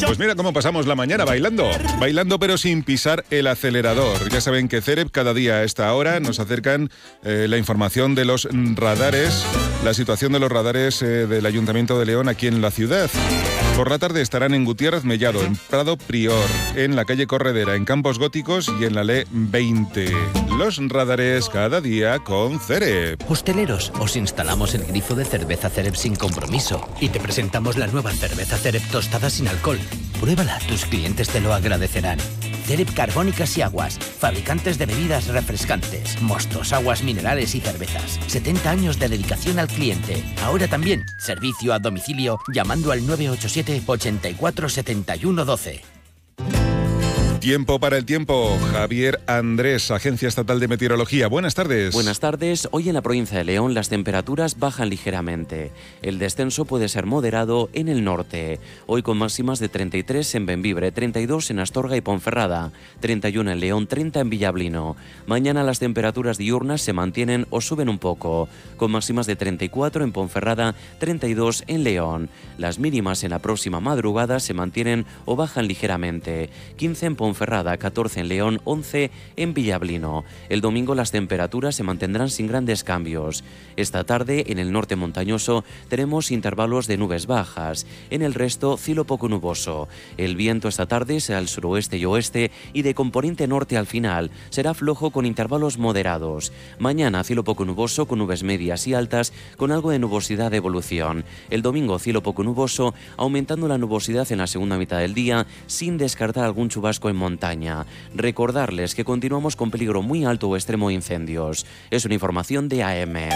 Pues mira cómo pasamos la mañana bailando pero sin pisar el acelerador. Ya saben que CEREP cada día a esta hora nos acercan la información de los radares, la situación de los radares del Ayuntamiento de León aquí en la ciudad. Por la tarde estarán en Gutiérrez Mellado, en Prado Prior, en la calle Corredera, en Campos Góticos y en la LE 20. Los radares cada día con CEREP. Hosteleros, os instalamos el grifo de cerveza CEREP sin compromiso y te presentamos la nueva cerveza CEREP tostada sin alcohol. Pruébala, tus clientes te lo agradecerán. CEREP Carbónicas y Aguas, fabricantes de bebidas refrescantes, mostos, aguas minerales y cervezas. 70 años de dedicación al cliente. Ahora también, servicio a domicilio llamando al 987 84 71 12. Tiempo para el tiempo. Javier Andrés, Agencia Estatal de Meteorología. Buenas tardes. Buenas tardes. Hoy en la provincia de León las temperaturas bajan ligeramente. El descenso puede ser moderado en el norte. Hoy con máximas de 33 en Bembibre, 32 en Astorga y Ponferrada, 31 en León, 30 en Villablino. Mañana las temperaturas diurnas se mantienen o suben un poco, con máximas de 34 en Ponferrada, 32 en León. Las mínimas en la próxima madrugada se mantienen o bajan ligeramente, 15 en Ponferrada, 14 en León, 11 en Villablino. El domingo las temperaturas se mantendrán sin grandes cambios. Esta tarde en el norte montañoso tenemos intervalos de nubes bajas. En el resto cielo poco nuboso. El viento esta tarde será al suroeste y oeste y de componente norte al final. Será flojo con intervalos moderados. Mañana cielo poco nuboso con nubes medias y altas con algo de nubosidad de evolución. El domingo cielo poco nuboso, aumentando la nubosidad en la segunda mitad del día sin descartar algún chubasco en montaña. Recordarles que continuamos con peligro muy alto o extremo de incendios. Es una información de AEMET.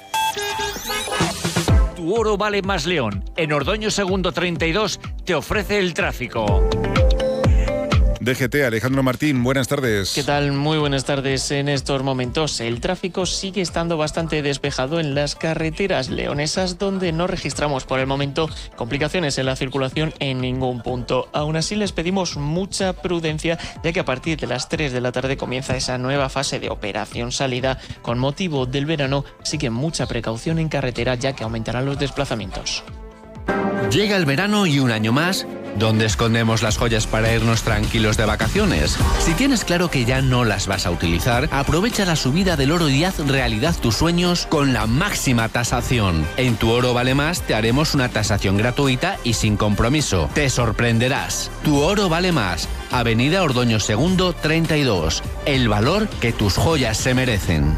Tu oro vale más León. En Ordoño Segundo 32 te ofrece el tráfico. DGT, Alejandro Martín, buenas tardes. ¿Qué tal? Muy buenas tardes. En estos momentos el tráfico sigue estando bastante despejado en las carreteras leonesas, donde no registramos por el momento complicaciones en la circulación en ningún punto. Aún así les pedimos mucha prudencia, ya que a partir de las 3 de la tarde comienza esa nueva fase de operación salida. Con motivo del verano, así que mucha precaución en carretera, ya que aumentarán los desplazamientos. Llega el verano y un año más, ¿dónde escondemos las joyas para irnos tranquilos de vacaciones? Si tienes claro que ya no las vas a utilizar, aprovecha la subida del oro y haz realidad tus sueños con la máxima tasación. En Tu Oro Vale Más te haremos una tasación gratuita y sin compromiso. Te sorprenderás. Tu Oro Vale Más. Avenida Ordoño Segundo 32. El valor que tus joyas se merecen.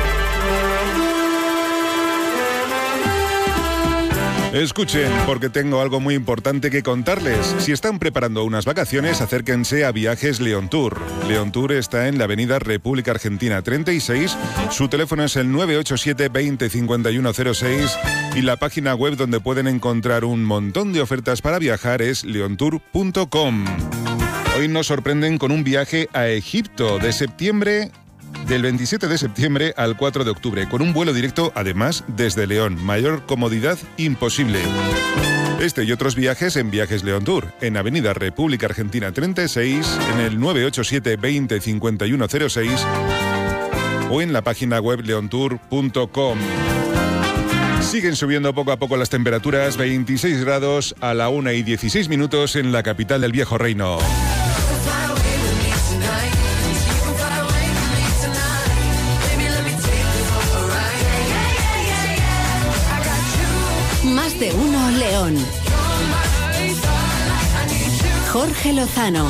Escuchen, porque tengo algo muy importante que contarles. Si están preparando unas vacaciones, acérquense a Viajes León Tour. León Tour está en la avenida República Argentina 36. Su teléfono es el 987 20 51 06 y la página web donde pueden encontrar un montón de ofertas para viajar es leontour.com. Hoy nos sorprenden con un viaje a Egipto del 27 de septiembre al 4 de octubre, con un vuelo directo, además, desde León. Mayor comodidad imposible. Este y otros viajes en Viajes León Tour, en Avenida República Argentina 36, en el 987 20 51 06 o en la página web leontour.com. Siguen subiendo poco a poco las temperaturas, 26 grados a la 1:16 en la capital del Viejo Reino. Más de uno León. Jorge Lozano.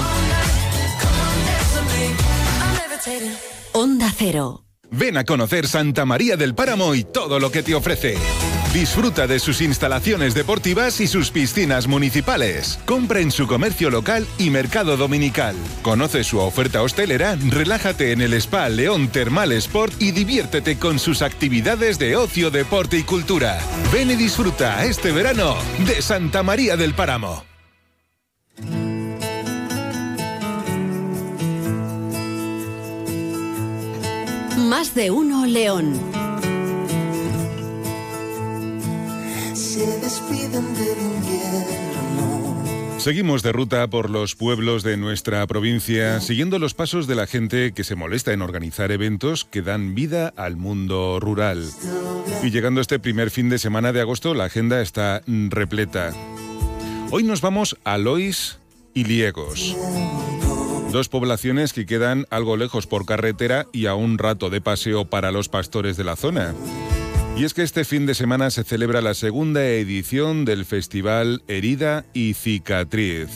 Onda Cero. Ven a conocer Santa María del Páramo y todo lo que te ofrece. Disfruta de sus instalaciones deportivas y sus piscinas municipales. Compra en su comercio local y mercado dominical. Conoce su oferta hostelera, relájate en el Spa León Termal Sport y diviértete con sus actividades de ocio, deporte y cultura. Ven y disfruta este verano de Santa María del Páramo. Más de uno León. Se despiden del invierno. Seguimos de ruta por los pueblos de nuestra provincia, siguiendo los pasos de la gente que se molesta en organizar eventos que dan vida al mundo rural. Y llegando este primer fin de semana de agosto, la agenda está repleta. Hoy nos vamos a Lois, y Liegos. Dos poblaciones que quedan algo lejos por carretera y a un rato de paseo para los pastores de la zona. Y es que este fin de semana se celebra la segunda edición del festival Herida y Cicatriz.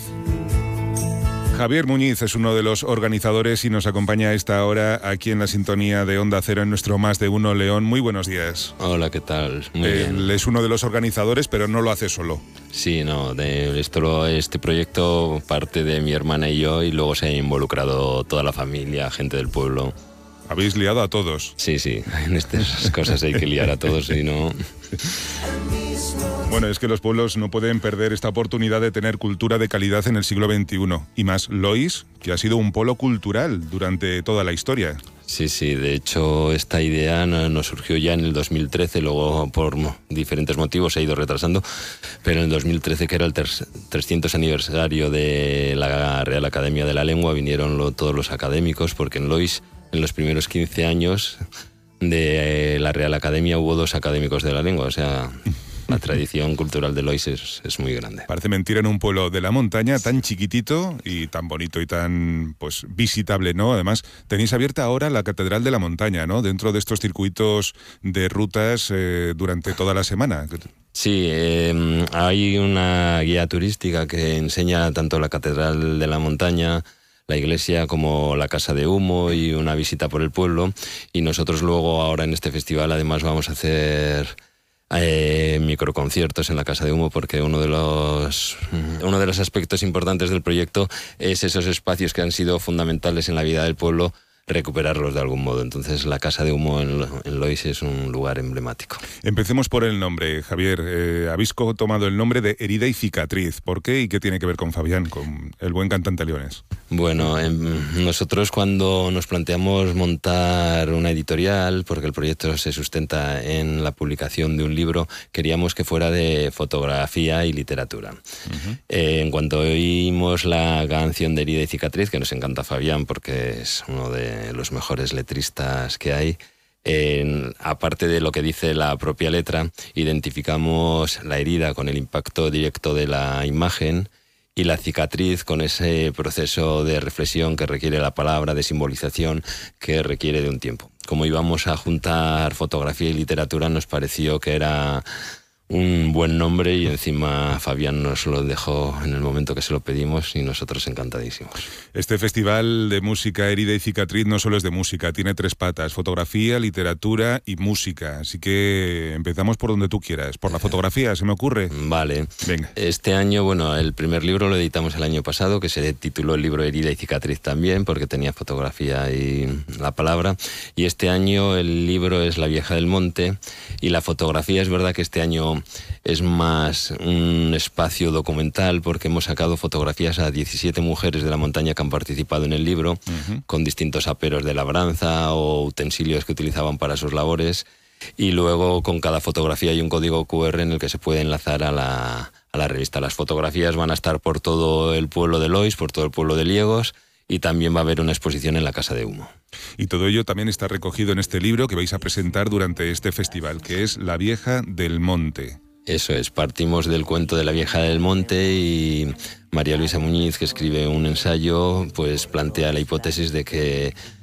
Javier Muñiz es uno de los organizadores y nos acompaña a esta hora aquí en la sintonía de Onda Cero en nuestro Más de Uno León. Muy buenos días. Hola, ¿qué tal? Muy bien. Él es uno de los organizadores, pero no lo hace solo. Sí, no, este proyecto parte de mi hermana y yo, y luego se ha involucrado toda la familia, gente del pueblo. Habéis liado a todos. Sí, en estas cosas hay que liar a todos, y no... Bueno, es que los pueblos no pueden perder esta oportunidad de tener cultura de calidad en el siglo XXI. Y más Lois, que ha sido un polo cultural durante toda la historia. Sí, de hecho esta idea nos surgió ya en el 2013, luego por diferentes motivos se ha ido retrasando, pero en el 2013, que era el 300 aniversario de la Real Academia de la Lengua, vinieron todos los académicos, porque en Lois, en los primeros 15 años de la Real Academia, hubo 2 académicos de la lengua, o sea... La tradición cultural de Lois es muy grande. Parece mentira en un pueblo de la montaña tan chiquitito y tan bonito y tan visitable, ¿no? Además, tenéis abierta ahora la Catedral de la Montaña, ¿no? Dentro de estos circuitos de rutas durante toda la semana. Sí, hay una guía turística que enseña tanto la Catedral de la Montaña, la iglesia, como la Casa de Humo, y una visita por el pueblo. Y nosotros luego ahora en este festival además vamos a hacer... microconciertos en la Casa de Humo, porque uno de los aspectos importantes del proyecto es esos espacios que han sido fundamentales en la vida del pueblo, recuperarlos de algún modo. Entonces la Casa de Humo en Lois es un lugar emblemático. Empecemos por el nombre, Javier. Habéis tomado el nombre de Herida y Cicatriz. ¿Por qué y qué tiene que ver con Fabián, con el buen cantante leonés? Bueno, nosotros cuando nos planteamos montar una editorial, porque el proyecto se sustenta en la publicación de un libro, queríamos que fuera de fotografía y literatura. Uh-huh. En cuanto oímos la canción de Herida y Cicatriz, que nos encanta Fabián porque es uno de los mejores letristas que hay, aparte de lo que dice la propia letra, identificamos la herida con el impacto directo de la imagen y la cicatriz con ese proceso de reflexión que requiere la palabra, de simbolización que requiere de un tiempo. Como íbamos a juntar fotografía y literatura, nos pareció que era un buen nombre, y encima Fabián nos lo dejó en el momento que se lo pedimos, y nosotros encantadísimos. Este festival de música Herida y Cicatriz no solo es de música, tiene 3 patas: fotografía, literatura y música. Así que empezamos por donde tú quieras. Por la fotografía, ¿se me ocurre? Vale. Venga. Este año, el primer libro lo editamos el año pasado, que se tituló el libro Herida y Cicatriz también, porque tenía fotografía y la palabra. Y este año el libro es La Vieja del Monte, y la fotografía, es verdad que este año es más un espacio documental, porque hemos sacado fotografías a 17 mujeres de la montaña que han participado en el libro, uh-huh, con distintos aperos de labranza o utensilios que utilizaban para sus labores, y luego con cada fotografía hay un código QR en el que se puede enlazar a la revista. Las fotografías van a estar por todo el pueblo de Lois, por todo el pueblo de Liegos, y también va a haber una exposición en la Casa de Humo. Y todo ello también está recogido en este libro que vais a presentar durante este festival, que es La Vieja del Monte. Eso es, partimos del cuento de La Vieja del Monte, y María Luisa Muñiz, que escribe un ensayo, pues plantea la hipótesis de que